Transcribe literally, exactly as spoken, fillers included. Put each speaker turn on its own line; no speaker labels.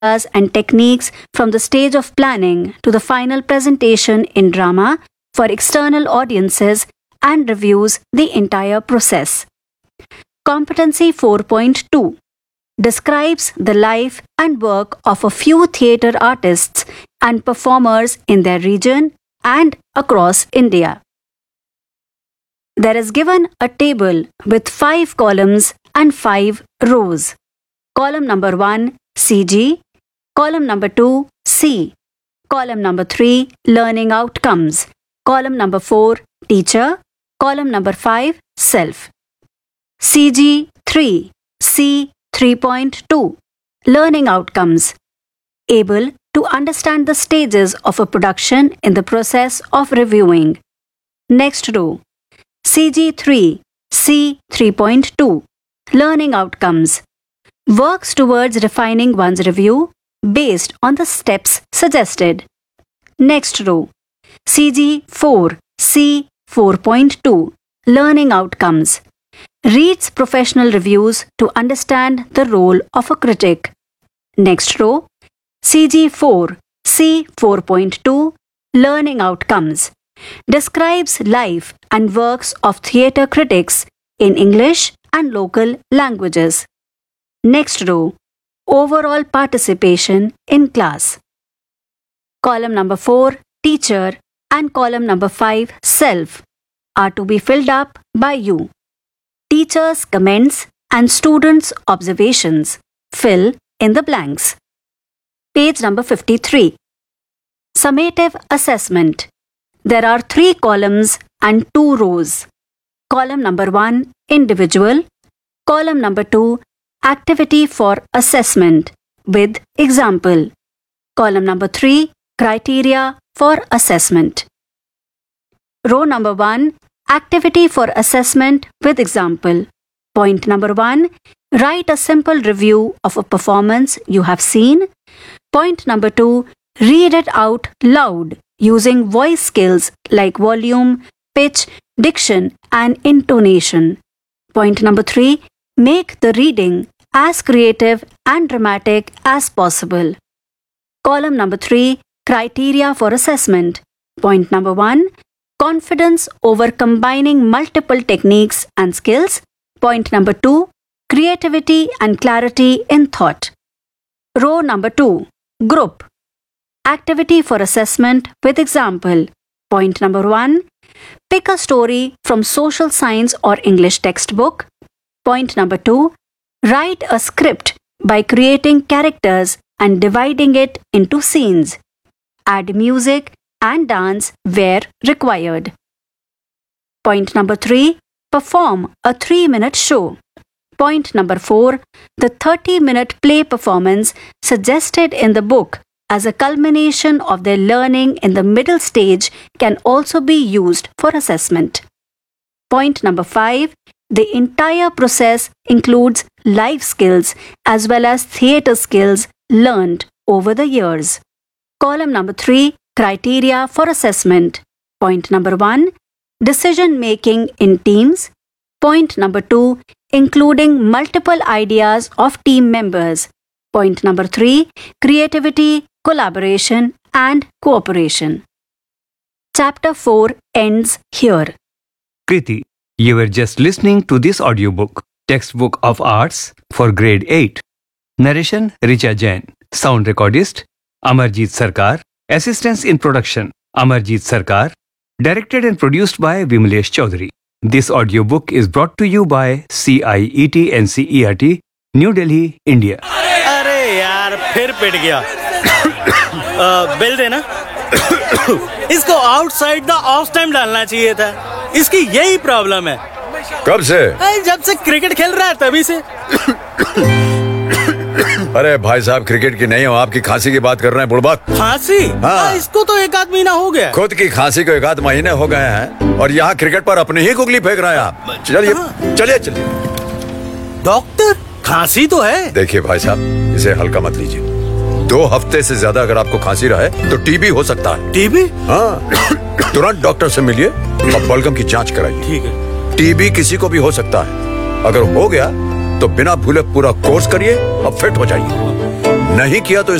ideas and techniques from the stage of planning to the final presentation in drama for external audiences and reviews the entire process. Competency four point two describes the life and work of a few theatre artists and performers in their region and across India. There is given a table with five columns and five rows. Column number one, C G. Column number two, C. Column number three, learning outcomes. Column number four, teacher. Column number five, self. C G three, C three point two, learning outcomes. Able to understand the stages of a production in the process of reviewing. Next row. C G three, C three point two, learning outcomes. Works towards refining one's review based on the steps suggested. Next row. C G four, C four point two, learning outcomes. Reads professional reviews to understand the role of a critic. Next row. C G four, C four point two, learning outcomes. Describes life and works of theatre critics in English and local languages. Next row. Overall participation in class. Column number four, teacher, and column number five, self, are to be filled up by you. Teachers' comments and students' observations. Fill in the blanks. Page number fifty-three. Summative assessment. There are three columns and two rows. Column number one, individual. Column number two, activity for assessment with example. Column number three, criteria for assessment. Row number one, activity for assessment with example. Point number one, write a simple review of a performance you have seen. Point number two, read it out loud using voice skills like volume, pitch, diction, and intonation. Point number three, make the reading as creative and dramatic as possible. Column number three, criteria for assessment. Point number one, confidence over combining multiple techniques and skills. Point number two, creativity and clarity in thought. Row number two, group. Activity for assessment with example. Point number one, pick a story from social science or English textbook. Point number two, write a script by creating characters and dividing it into scenes. Add music and dance where required. Point number three, perform a three-minute show. Point number four, the thirty-minute play performance suggested in the book as a culmination of their learning in the middle stage can also be used for assessment. Point number five, the entire process includes life skills as well as theatre skills learned over the years. Column number three, criteria for assessment. Point number one, decision making in teams. Point number two, including multiple ideas of team members. Point number three, creativity, collaboration, and cooperation. Chapter four ends here.
Kriti, you were just listening to this audiobook, Textbook of Arts for Grade eight. Narration, Richa Jain. Sound recordist, Amarjeet Sarkar. Assistance in production, Amarjeet Sarkar. Directed and produced by Vimlesh Chaudhary. This audiobook is brought to you by C I E T N C E R T, New Delhi, India.
अरे यार फिर पिट गया। Bill देना। इसको outside the of time डालना चाहिए था। इसकी यही प्रॉब्लम है।
कब से?
जब से क्रिकेट खेल रहा है तभी से।
अरे भाई साहब, क्रिकेट की नहीं हो, आपकी खांसी की बात कर रहे हैं बुड़बक।
खांसी? हाँ। इसको तो एक आध महीना हो गया।
खुद की खांसी को एक आध महीने हो गए हैं और यहाँ क्रिकेट पर अपनी ही कुगली फेंक रहे हैं आप। चलिए चलिए चलिए।
डॉक्टर, खांसी तो है।
देखिए भाई साहब, इसे हल्का मत लीजिए। दो हफ्ते से ज्यादा अगर आपको खांसी रहे तो टीबी हो सकता है।
टीबी?
हाँ, तुरंत डॉक्टर से मिलिए और बलगम की जांच कराइए।
ठीक है।
टीबी किसी को भी हो सकता है। अगर हो गया तो बिना भूले पूरा कोर्स करिए और फिट हो जाइए। नहीं किया तो